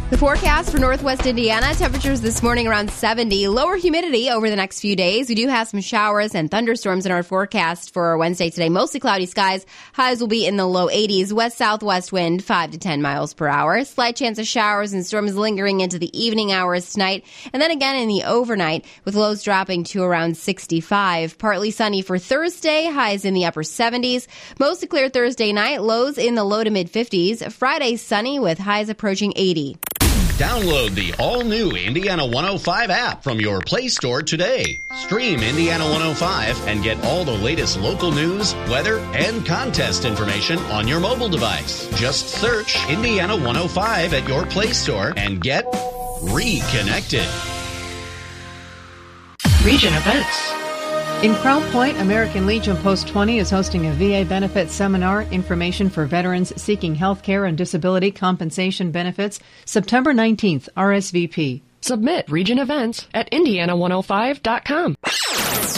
The forecast for northwest Indiana, temperatures this morning around 70, lower humidity over the next few days. We do have some showers and thunderstorms in our forecast for Wednesday today. Mostly cloudy skies. Highs will be in the low 80s. West-southwest wind 5 to 10 miles per hour. Slight chance of showers and storms lingering into the evening hours tonight. And then again in the overnight with lows dropping to around 65. Partly sunny for Thursday. Highs in the upper 70s. Mostly clear Thursday night. Lows in the low to mid 50s. Friday sunny with highs approaching 80. Download the all-new Indiana 105 app from your Play Store today. Stream Indiana 105 and get all the latest local news, weather, and contest information on your mobile device. Just search Indiana 105 at your Play Store and get reconnected. Region events. In Crown Point, American Legion Post 20 is hosting a VA benefits seminar, information for veterans seeking health care and disability compensation benefits, September 19th, RSVP. Submit region events at Indiana105.com.